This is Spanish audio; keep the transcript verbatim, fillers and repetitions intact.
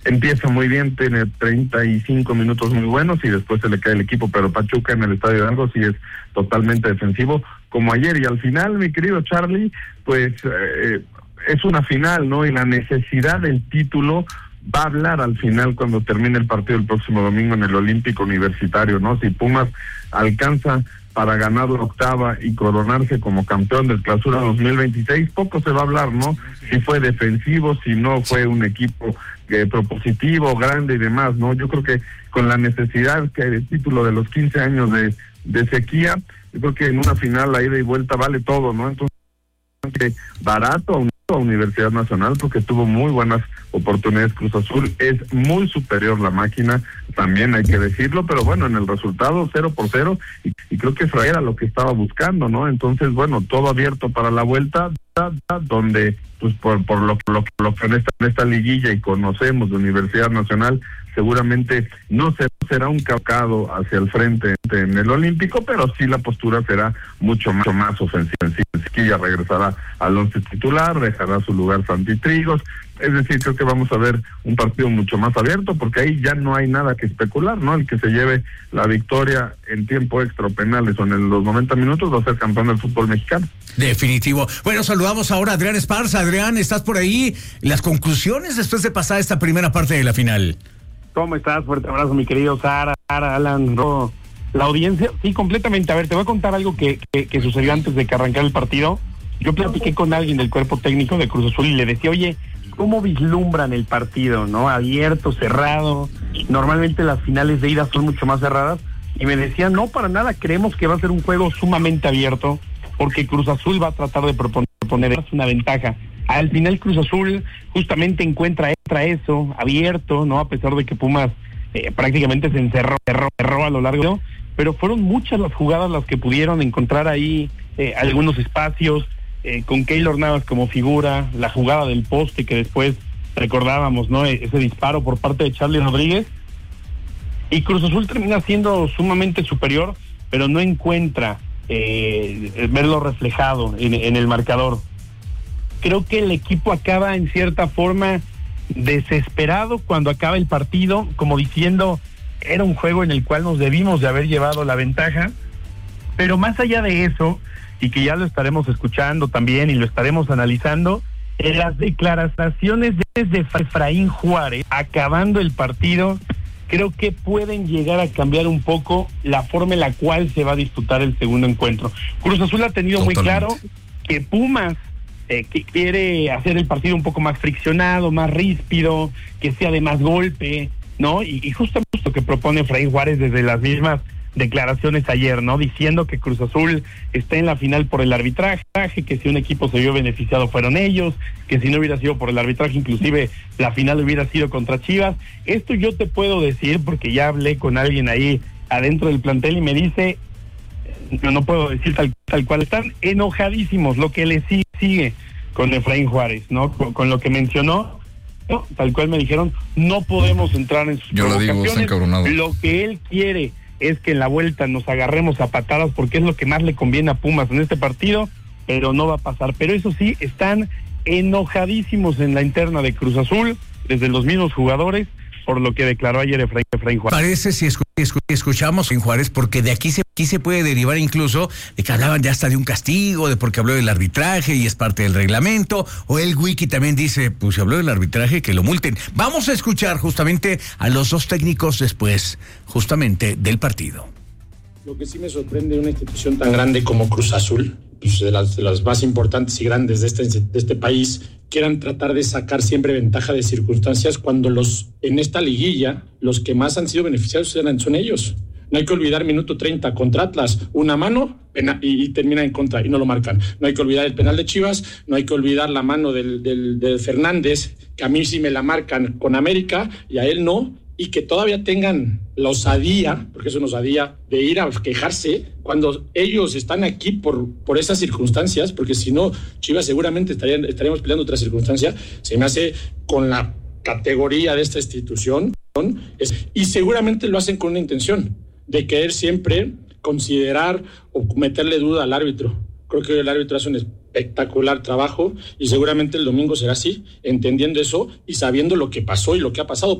empieza muy bien, tiene treinta y cinco minutos muy buenos y después se le cae el equipo, pero Pachuca en el Estadio Hidalgo sí es totalmente defensivo, como ayer, y al final, mi querido Charlie, pues eh, es una final, ¿no? Y la necesidad del título va a hablar al final cuando termine el partido el próximo domingo en el Olímpico Universitario, ¿no? Si Pumas alcanza para ganar la octava y coronarse como campeón del Clausura dos mil veintiséis, poco se va a hablar, ¿no? Si fue defensivo, si no fue un equipo eh, propositivo, grande y demás, ¿no? Yo creo que con la necesidad que hay de título de los quince años de, de sequía, yo creo que en una final la ida y vuelta vale todo, ¿no? Entonces, barato a un a Universidad Nacional porque tuvo muy buenas oportunidades Cruz Azul, es muy superior la máquina, también hay que decirlo, pero bueno, en el resultado cero por cero, y, y creo que eso era lo que estaba buscando, ¿no? Entonces, bueno, todo abierto para la vuelta, donde pues por, por lo, lo, lo que en esta, en esta liguilla y conocemos de Universidad Nacional, seguramente no será, será un cacado hacia el frente en el Olímpico, pero sí la postura será mucho más, mucho más ofensiva. Esquilla regresará al once titular, dejará su lugar Santi Trigos, es decir, creo que vamos a ver un partido mucho más abierto, porque ahí ya no hay nada que especular, ¿no? El que se lleve la victoria en tiempo extra o penales o en los noventa minutos va a ser campeón del fútbol mexicano. Definitivo. Bueno, saludamos ahora a Adrián Esparza. Adrián, ¿estás por ahí? Las conclusiones después de pasar esta primera parte de la final. ¿Cómo estás? Fuerte abrazo, mi querido Sara, Sara, Alan, no. La audiencia, sí, completamente. A ver, te voy a contar algo que, que, que sucedió antes de que arrancara el partido. Yo platiqué con alguien del cuerpo técnico de Cruz Azul y le decía, oye, ¿cómo vislumbran el partido, no? Abierto, cerrado. Normalmente las finales de ida son mucho más cerradas. Y me decía, no, para nada, creemos que va a ser un juego sumamente abierto, porque Cruz Azul va a tratar de proponer, proponer una ventaja. Al final Cruz Azul justamente encuentra entra eso, abierto, ¿no? A pesar de que Pumas eh, prácticamente se encerró, cerró, cerró a lo largo, ¿no? Pero fueron muchas las jugadas las que pudieron encontrar ahí eh, algunos espacios, eh, con Keylor Navas como figura, la jugada del poste que después recordábamos, ¿no? Ese disparo por parte de Charlie Rodríguez, y Cruz Azul termina siendo sumamente superior, pero no encuentra eh, verlo reflejado en, en el marcador. Creo que el equipo acaba en cierta forma desesperado cuando acaba el partido, como diciendo, era un juego en el cual nos debimos de haber llevado la ventaja, pero más allá de eso, y que ya lo estaremos escuchando también y lo estaremos analizando, en las declaraciones de Efraín Juárez, acabando el partido, creo que pueden llegar a cambiar un poco la forma en la cual se va a disputar el segundo encuentro. Cruz Azul ha tenido Totalmente. muy claro que Pumas eh, que quiere hacer el partido un poco más friccionado, más ríspido, que sea de más golpe, ¿no? Y, y justo lo que propone Efraín Juárez desde las mismas declaraciones ayer, ¿no? Diciendo que Cruz Azul está en la final por el arbitraje, que si un equipo se vio beneficiado fueron ellos, que si no hubiera sido por el arbitraje, inclusive la final hubiera sido contra Chivas. Esto yo te puedo decir porque ya hablé con alguien ahí adentro del plantel y me dice, no, no puedo decir tal, tal cual, están enojadísimos, lo que le sigue, sigue con Efraín Juárez, ¿no? Con, con lo que mencionó, ¿no? Tal cual me dijeron, no podemos entrar en sus yo provocaciones, lo, digo, lo que él quiere es que en la vuelta nos agarremos a patadas porque es lo que más le conviene a Pumas en este partido, pero no va a pasar. Pero eso sí, están enojadísimos en la interna de Cruz Azul, desde los mismos jugadores, por lo que declaró ayer Efraín, Efraín Juárez. Parece si escu- escu- escuchamos a Efraín Juárez, porque de aquí se, aquí se puede derivar incluso de que hablaban ya hasta de un castigo, de porque habló del arbitraje y es parte del reglamento, o el wiki también dice, pues si habló del arbitraje, que lo multen. Vamos a escuchar justamente a los dos técnicos después, justamente del partido. Lo que sí me sorprende de una institución tan grande como Cruz Azul, pues de las, de las más importantes y grandes de este, de este país, quieran tratar de sacar siempre ventaja de circunstancias cuando los en esta liguilla los que más han sido beneficiados eran, son ellos. No hay que olvidar minuto treinta contra Atlas, una mano pena, y, y termina en contra y no lo marcan. No hay que olvidar el penal de Chivas, no hay que olvidar la mano del, del, del Fernández, que a mí sí me la marcan con América y a él no, y que todavía tengan la osadía, porque es una osadía, de ir a quejarse cuando ellos están aquí por, por esas circunstancias, porque si no, Chivas seguramente estarían, estaríamos peleando otra circunstancia. Se me hace con la categoría de esta institución, es, y seguramente lo hacen con una intención de querer siempre considerar o meterle duda al árbitro. Creo que el árbitro hace un espectacular trabajo y seguramente el domingo será así, entendiendo eso y sabiendo lo que pasó y lo que ha pasado.